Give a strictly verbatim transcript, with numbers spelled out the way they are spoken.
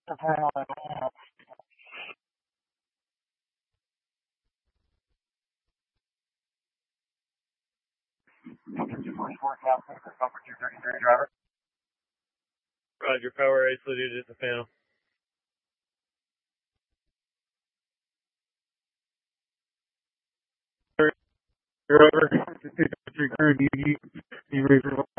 Roger, power isolated at the panel. You're over. Three crew, you, you, you